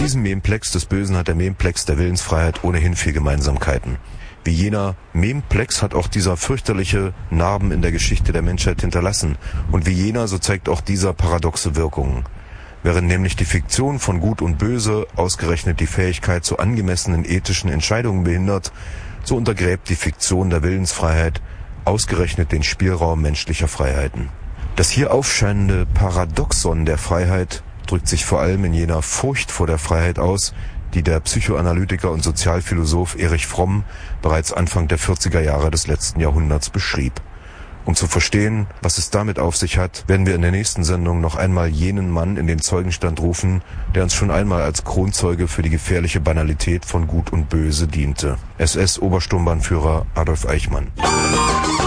diesem Memplex des Bösen hat der Memplex der Willensfreiheit ohnehin viel Gemeinsamkeiten. Wie jener Memplex hat auch dieser fürchterliche Narben in der Geschichte der Menschheit hinterlassen. Und wie jener, so zeigt auch dieser paradoxe Wirkungen. Während nämlich die Fiktion von Gut und Böse ausgerechnet die Fähigkeit zu angemessenen ethischen Entscheidungen behindert, so untergräbt die Fiktion der Willensfreiheit ausgerechnet den Spielraum menschlicher Freiheiten. Das hier aufscheinende Paradoxon der Freiheit drückt sich vor allem in jener Furcht vor der Freiheit aus, die der Psychoanalytiker und Sozialphilosoph Erich Fromm bereits Anfang der 40er Jahre des letzten Jahrhunderts beschrieb. Um zu verstehen, was es damit auf sich hat, werden wir in der nächsten Sendung noch einmal jenen Mann in den Zeugenstand rufen, der uns schon einmal als Kronzeuge für die gefährliche Banalität von Gut und Böse diente. SS-Obersturmbannführer Adolf Eichmann.